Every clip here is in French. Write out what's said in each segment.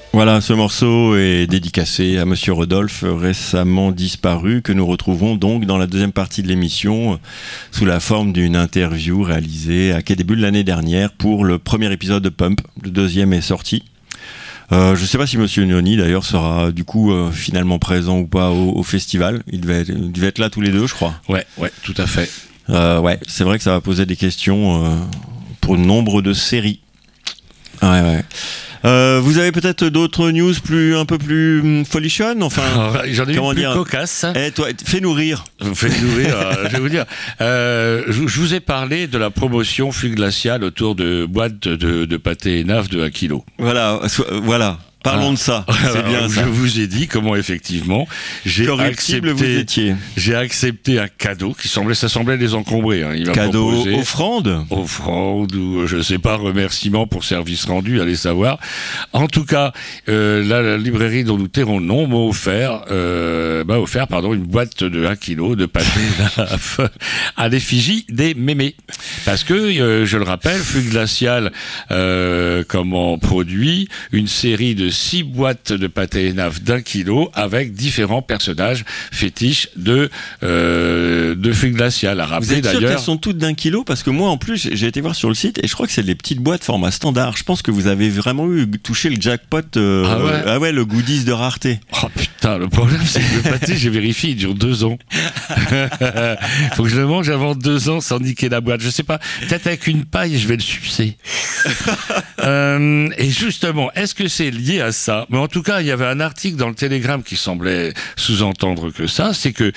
Voilà, ce morceau est dédicacé à Monsieur Rodolphe, récemment disparu, que nous retrouvons donc dans la deuxième partie de l'émission, sous la forme d'une interview réalisée à Quai des Bulles l'année dernière pour le premier épisode de Pump. Le deuxième est sorti. Je ne sais pas si Monsieur Gnoni d'ailleurs sera du coup finalement présent ou pas au festival. Il devait être là tous les deux, je crois. Ouais, tout à fait. Ouais, c'est vrai que ça va poser des questions pour nombre de séries. Ouais. Vous avez peut-être d'autres news un peu plus folichonnes, enfin. J'en ai une plus cocasse. Toi, fais-nous rire. Faites-nous rire, je vais vous dire. Je vous ai parlé de la promotion Flux Glacial autour de boîtes de pâté Enaf de 1 kg. Voilà. Parlons de ça. C'est bien ça. Je vous ai dit comment effectivement j'ai accepté un cadeau qui semblait les encombrer. Hein. Cadeau, offrande ou je sais pas, remerciement pour service rendu, allez savoir. En tout cas, la librairie dont nous tairons le nom m'a offert une boîte de 1 kg de pâté à l'effigie des mémés. Parce que, je le rappelle, Flux Glacial produit une série de 6 boîtes de pâté Enaf d'1 kg avec différents personnages fétiches de Flux Glacial. Vous êtes sûr qu'elles sont toutes d'1 kg? Parce que moi, en plus, j'ai été voir sur le site et je crois que c'est des petites boîtes format standard. Je pense que vous avez vraiment touché le jackpot. Le goodies de rareté. Oh putain, le problème, c'est que le pâté, j'ai vérifié, il dure 2 ans. Faut que je le mange avant 2 ans sans niquer la boîte. Je sais pas, peut-être avec une paille, je vais le sucer. Et justement, est-ce que c'est lié à ça? Mais en tout cas, il y avait un article dans le Télégramme qui semblait sous-entendre que ça, c'est que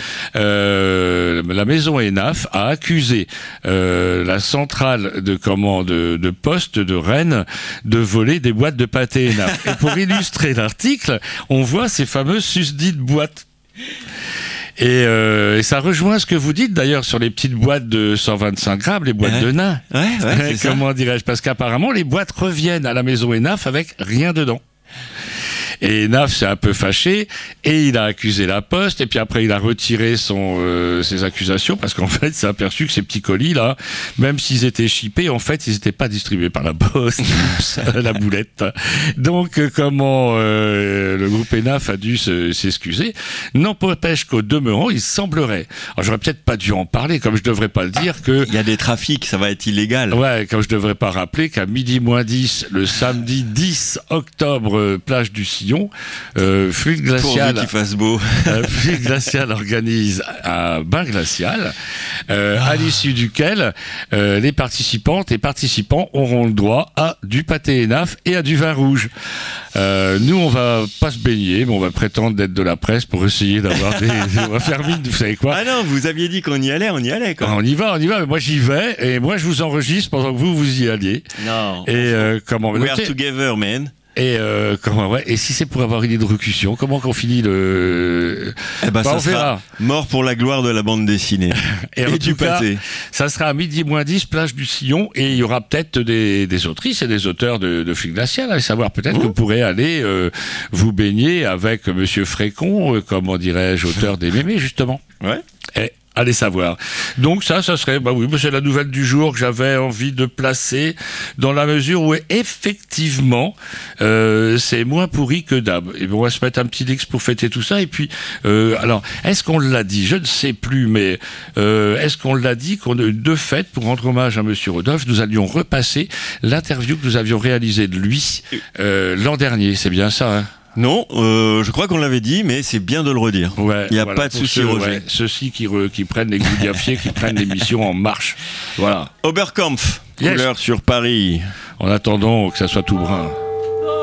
la maison Enaf a accusé la centrale de poste de Rennes de voler des boîtes de pâté Enaf. Et pour illustrer l'article, on voit ces fameuses susdites boîtes. Et ça rejoint ce que vous dites d'ailleurs sur les petites boîtes de 125 grammes, les boîtes de nains. Ouais, comment dirais-je? Parce qu'apparemment, les boîtes reviennent à la maison Enaf avec rien dedans. Et Enaf s'est un peu fâché et il a accusé la Poste et puis après il a retiré ses accusations parce qu'en fait il s'est aperçu que ces petits colis là, même s'ils étaient chippés, en fait ils n'étaient pas distribués par la Poste, la boulette. Donc le groupe Enaf a dû s'excuser. N'empêche qu'au demeurant il semblerait, alors j'aurais peut-être pas dû en parler comme je devrais pas le dire, que il y a des trafics, ça va être illégal. Ouais, comme je devrais pas rappeler qu'à 12:10 le samedi 10 octobre, plage du Sillon, Flux Glacial, pourvu qu'il fasse beau. Flux Glacial organise un bain glacial à l'issue duquel les participantes et participants auront le droit à du pâté Enaf et à du vin rouge. Nous on va pas se baigner, mais on va prétendre d'être de la presse pour essayer d'avoir on va faire mine, vous savez quoi. Ah non, vous aviez dit qu'on y allait, quoi. On y va, mais moi j'y vais et moi je vous enregistre pendant que vous y alliez. Non. Et we are together, man. Et et si c'est pour avoir une hydrocution, comment qu'on finit le... ça sera mort pour la gloire de la bande dessinée. et du pâté. Ça sera à 12:10, plage du Sillon, et il y aura peut-être des autrices et des auteurs de Flux Glacial, à savoir peut-être que vous pourrez aller vous baigner avec Monsieur Frécon, auteur des mémés, justement. Ouais. Allez savoir. Donc ça serait, c'est la nouvelle du jour que j'avais envie de placer dans la mesure où effectivement c'est moins pourri que d'hab. Et on va se mettre un petit X pour fêter tout ça. Et puis, alors, est-ce qu'on l'a dit? Je ne sais plus, mais est-ce qu'on l'a dit de fait, pour rendre hommage à Monsieur Rodolphe, nous allions repasser l'interview que nous avions réalisée de lui l'an dernier. C'est bien ça, hein? Non, je crois qu'on l'avait dit, mais c'est bien de le redire. Ouais, il n'y a pas de souci, Roger. Ceux-ci qui prennent les Goudiafiers, qui prennent l'émission en marche. Voilà. Oberkampf, couleur sur Paris. En attendant que ça soit tout brun.